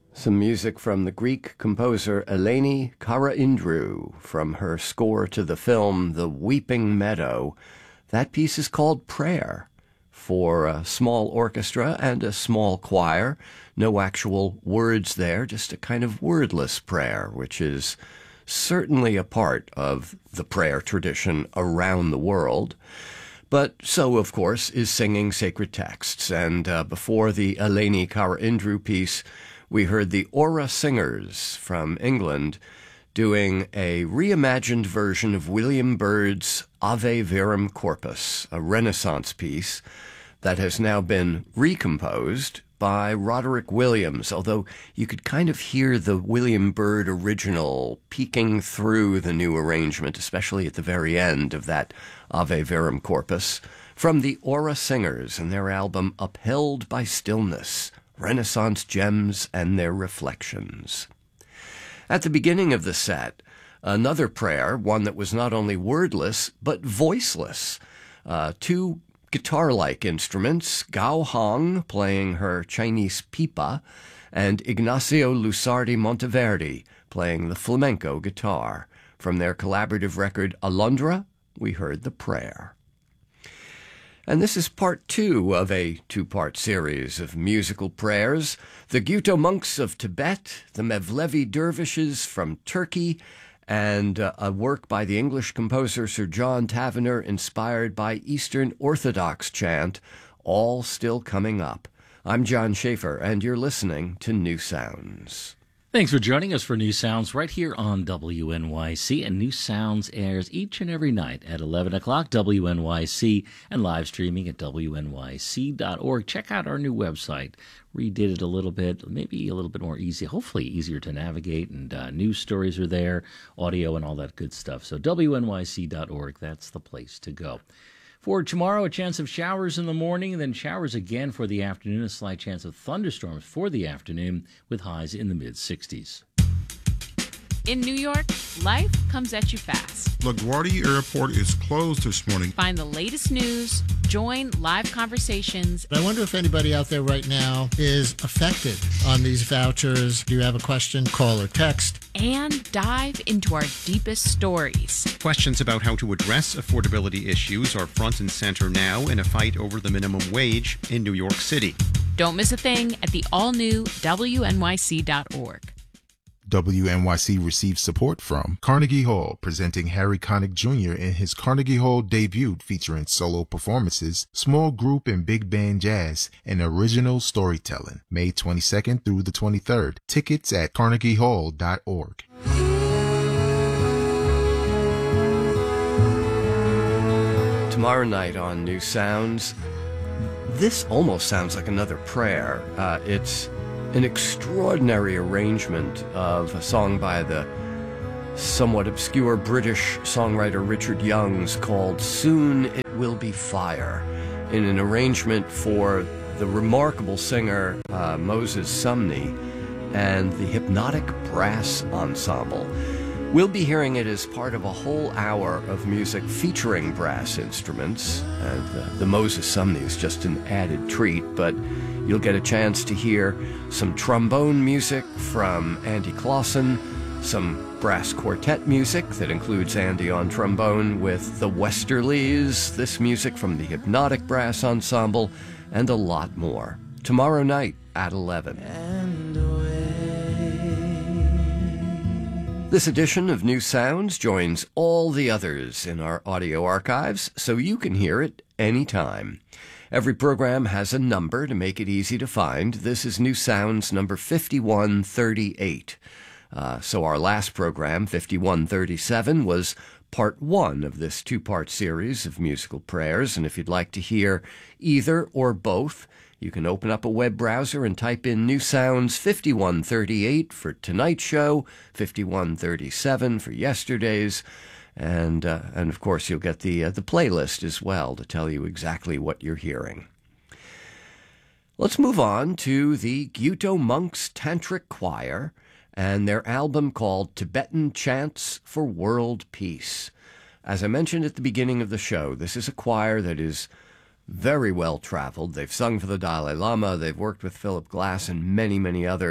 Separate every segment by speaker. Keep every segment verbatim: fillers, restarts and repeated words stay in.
Speaker 1: Some music from the Greek composer Eleni Karaindrou from her score to the film The Weeping Meadow. That piece is called Prayer, for a small orchestra and a small choir. No actual words there, just a kind of wordless prayer, which is certainly a part of the prayer tradition around the world. But so, of course, is singing sacred texts. And uh, before the Eleni Karaindrou piece, we heard the Aura Singers from England doing a reimagined version of William Byrd's Ave Verum Corpus, a Renaissance piece that has now been recomposed by Roderick Williams, although you could kind of hear the William Byrd original peeking through the new arrangement, especially at the very end of that Ave Verum Corpus, from the Aura Singers and their album Upheld by Stillness, Renaissance Gems and Their Reflections. At the beginning of the set, another prayer, one that was not only wordless, but voiceless. Uh, two guitar-like instruments, Gao Hong playing her Chinese pipa, and Ignacio Lusardi Monteverdi playing the flamenco guitar. From their collaborative record Alondra, we heard the prayer. And this is part two of a two-part series of musical prayers. The Gyuto monks of Tibet, the Mevlevi dervishes from Turkey, and uh, a work by the English composer Sir John Tavener inspired by Eastern Orthodox chant, all still coming up. I'm John Schaefer, and you're listening to New Sounds.
Speaker 2: Thanks for joining us for New Sounds right here on W N Y C. And New Sounds airs each and every night at eleven o'clock, W N Y C, and live streaming at W N Y C dot org. Check out our new website. Redid it a little bit, maybe a little bit more easy, hopefully easier to navigate, and uh, news stories are there, audio and all that good stuff. So W N Y C dot org, that's the place to go. For tomorrow, a chance of showers in the morning, then showers again for the afternoon, a slight chance of thunderstorms for the afternoon with highs in the mid-sixties.
Speaker 3: In New York, life comes at you fast.
Speaker 4: LaGuardia Airport is closed this morning.
Speaker 3: Find the latest news, join live conversations.
Speaker 5: I wonder if anybody out there right now is affected on these vouchers. Do you have a question? Call or text.
Speaker 3: And dive into our deepest stories.
Speaker 6: Questions about how to address affordability issues are front and center now in a fight over the minimum wage in New York City.
Speaker 3: Don't miss a thing at the all-new W N Y C dot org.
Speaker 7: W N Y C receives support from Carnegie Hall, presenting Harry Connick Junior in his Carnegie Hall debut featuring solo performances, small group and big band jazz, and original storytelling. May twenty-second through the twenty-third. Tickets at carnegie hall dot org.
Speaker 1: Tomorrow night on New Sounds, this almost sounds like another prayer. Uh, it's an extraordinary arrangement of a song by the somewhat obscure British songwriter Richard Youngs called Soon It Will Be Fire, in an arrangement for the remarkable singer uh, Moses Sumney and the Hypnotic Brass Ensemble. We'll be hearing it as part of a whole hour of music featuring brass instruments, and uh, the Moses Sumney is just an added treat, but you'll get a chance to hear some trombone music from Andy Clausen, some brass quartet music that includes Andy on trombone with the Westerlies, this music from the Hypnotic Brass Ensemble, and a lot more. Tomorrow night at eleven. And this edition of New Sounds joins all the others in our audio archives, so you can hear it anytime. Every program has a number to make it easy to find. This is New Sounds number fifty-one thirty-eight. Uh, so our last program, fifty-one thirty-seven, was part one of this two-part series of musical prayers. And if you'd like to hear either or both, you can open up a web browser and type in New Sounds fifty-one thirty-eight for tonight's show, fifty-one thirty-seven for yesterday's. And, uh, and of course, you'll get the uh, the playlist as well to tell you exactly what you're hearing. Let's move on to the Gyuto Monks Tantric Choir and their album called Tibetan Chants for World Peace. As I mentioned at the beginning of the show, this is a choir that is very well traveled. They've sung for the Dalai Lama. They've worked with Philip Glass and many, many other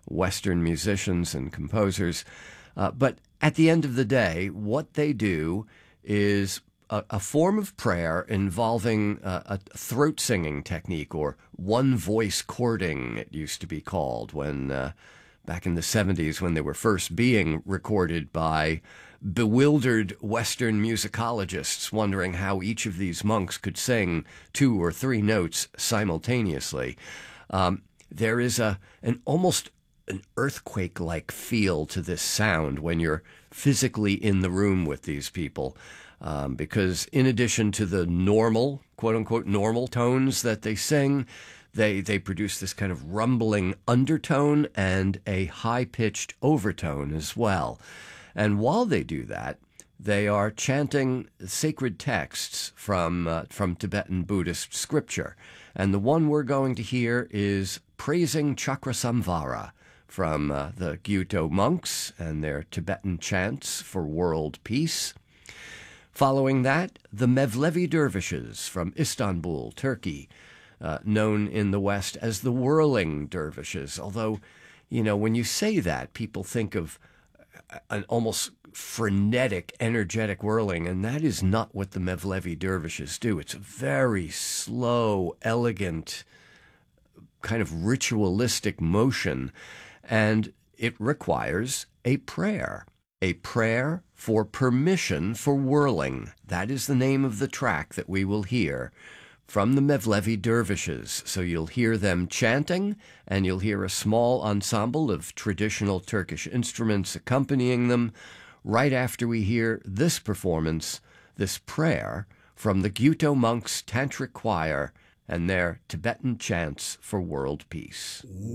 Speaker 1: Western musicians and composers. Uh, but at the end of the day, what they do is a, a form of prayer involving uh, a throat singing technique, or one voice chording, it used to be called, when uh, back in the seventies, when they were first being recorded by bewildered Western musicologists wondering how each of these monks could sing two or three notes simultaneously. Um, there is a an almost an earthquake-like feel to this sound when you're physically in the room with these people, um, because in addition to the normal, quote-unquote, normal tones that they sing, they, they produce this kind of rumbling undertone and a high-pitched overtone as well. And while they do that, they are chanting sacred texts from uh, from Tibetan Buddhist scripture. And the one we're going to hear is Praising Chakrasamvara from uh, the Gyuto monks and their Tibetan chants for world peace. Following that, the Mevlevi dervishes from Istanbul, Turkey, uh, known in the West as the whirling dervishes. Although, you know, when you say that, people think of an almost frenetic, energetic whirling, and that is not what the Mevlevi dervishes do. It's a very slow, elegant, kind of ritualistic motion, and it requires a prayer, a prayer for permission for whirling. That is the name of the track that we will hear from the Mevlevi dervishes. So you'll hear them chanting, and you'll hear a small ensemble of traditional Turkish instruments accompanying them right after we hear this performance, this prayer from the Gyuto monks' tantric choir and their Tibetan chants for world peace.